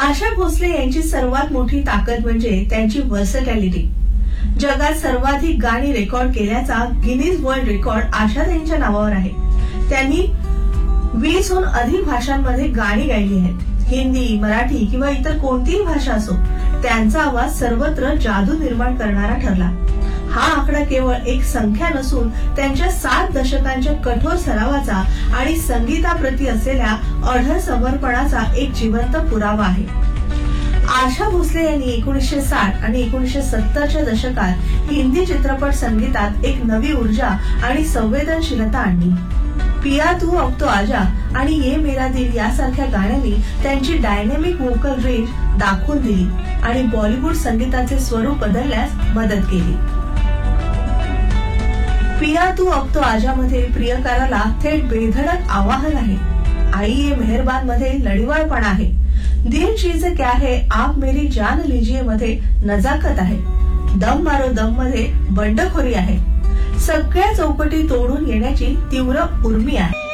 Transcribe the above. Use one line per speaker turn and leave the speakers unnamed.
आशा भोसले यांची सर्वात मोठी ताकद म्हणजे त्यांची वर्सटॅलिटी। जगात सर्वाधिक गाणी रेकॉर्ड केल्याचा गिनीज वर्ल्ड रेकॉर्ड आशाताईंच्या नावावर आहे। त्यांनी 20हून अधिक भाषांमध्ये गाणी गायली आहेत। हिंदी, मराठी किंवा इतर कोणतीही भाषा असो, त्यांचा आवाज सर्वत्र जादू निर्माण करणारा ठरला। हा आकडा केवळ एक संख्या नसून त्यांच्या 7 दशकांच्या कठोर सरावाचा आणि संगीताप्रती असलेल्या अढळ समर्पणाचा एक जिवंत पुरावा आहे। आशा भोसले यांनी 1960 आणि 1970च्या दशकात हिंदी चित्रपट संगीतात एक नवी ऊर्जा आणि संवेदनशीलता आणली। पिया तू अब तो आजा आणि ये मेरा दिल यासारख्या गाण्यांनी त्यांची डायनॅमिक व्होकल रेंज दाखवून दिली आणि बॉलिवूड संगीताचे स्वरूप बदलण्यास मदत केली। पिया तू अब तो आजा मध्ये प्रियकाराला थेट बेधडक आवाहन आहे। आई ये मेहरबान मध्ये लढीवाळपणा आहे। दिल चीज क्या है आप मेरी जान लीजिए मध्ये नजाकत आहे। दम मारो दम मध्ये बंडखोरी आहे। सगळ्या चौकटी तोडून येण्याची तीव्र उर्मी आहे।